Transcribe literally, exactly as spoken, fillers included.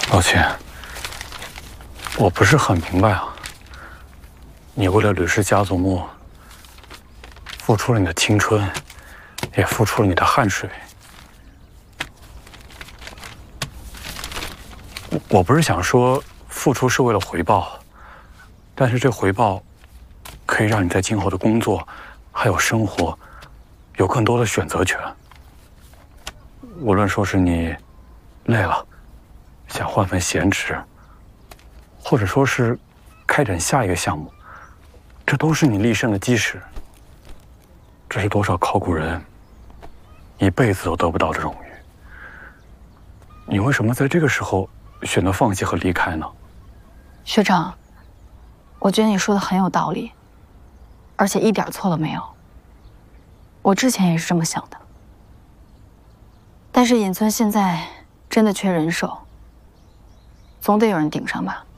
老秦，我不是很明白啊。你为了吕氏家族墓，付出了你的青春，也付出了你的汗水。我我不是想说付出是为了回报，但是这回报可以让你在今后的工作还有生活有更多的选择权。无论说是你累了，想换份闲职，或者说是开展下一个项目，这都是你立身的基石。这是多少考古人一辈子都得不到的荣誉。你为什么在这个时候选择放弃和离开呢？ 学长，我觉得你说的很有道理，而且一点错都没有。我之前也是这么想的，但是尹村现在真的缺人手，总得有人顶上吧。